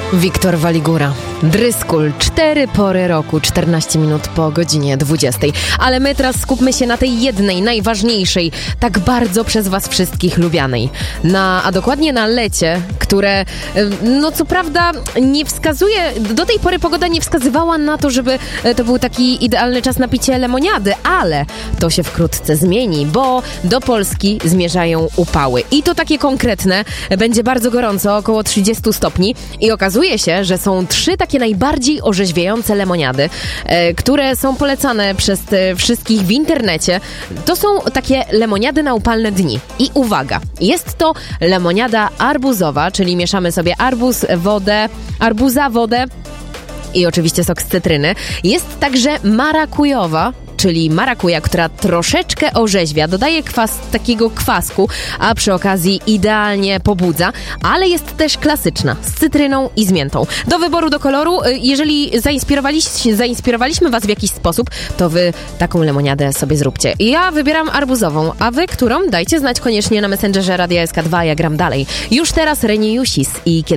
Wiktor Waligura. Dryskul. 4 pory roku, 14 minut po godzinie 20. Ale my teraz skupmy się na tej jednej, najważniejszej, tak bardzo przez was wszystkich lubianej. A dokładnie na lecie, które, no co prawda nie wskazuje, do tej pory pogoda nie wskazywała na to, żeby to był taki idealny czas na picie lemoniady, ale to się wkrótce zmieni, bo do Polski zmierzają upały. I to takie konkretne, będzie bardzo gorąco, około 30 stopni i okazuje się, że są 3 takie najbardziej orzeźwiające lemoniady, które są polecane przez wszystkich w internecie. To są takie lemoniady na upalne dni. I uwaga, jest to lemoniada arbuzowa, czyli mieszamy sobie arbuza, wodę i oczywiście sok z cytryny. Jest także marakujowa, czyli marakuja, która troszeczkę orzeźwia, dodaje takiego kwasku, a przy okazji idealnie pobudza, ale jest też klasyczna, z cytryną i z miętą. Do wyboru, do koloru, jeżeli zainspirowaliśmy was w jakiś sposób, to wy taką lemoniadę sobie zróbcie. Ja wybieram arbuzową, a wy którą? Dajcie znać koniecznie na Messengerze Radia SK2, ja gram dalej. Już teraz Reniusis i Kiedy